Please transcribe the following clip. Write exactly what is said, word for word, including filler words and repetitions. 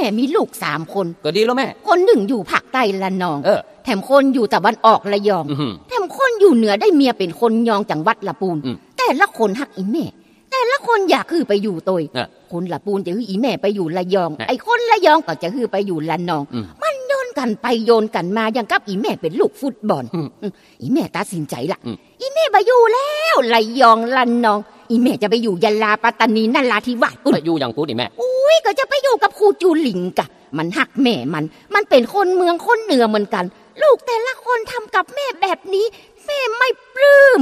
ม่มีลูกสามคนก็ดีแล้วแม่คนหนึ่งอยู่ภาคใต้ละนองเออแถมคนอยู่ตะวันออกระยองแถมคนอยู่เหนือได้เมียเป็นคนยองจังหวัดละปูนแต่ละคนฮักอีแม่แต่ละคนอยากคือไปอยู่ตัวคนละปูนจะคืออีแม่ไปอยู่ระยองไอ้คนระยองก็จะคือไปอยู่ละนองมันโยนกันไปโยนกันมาอย่างกับอีแม่เป็นลูกฟุตบอลอีแม่ตัดสินใจละอีแม่ไปอยู่แล้วระยองละนองอีแม่จะไปอยู่ยะลาปัตตานีนราธิวาสปุ้นอยู่อย่างปุ้นอีแม่อุ้ยก็จะไปอยู่กับครูจูหลิงกะมันหักแม่มันมันเป็นคนเมืองคนเหนือเหมือนกันลูกแต่ละคนทำกับแม่แบบนี้แม่ไม่ปลื้ม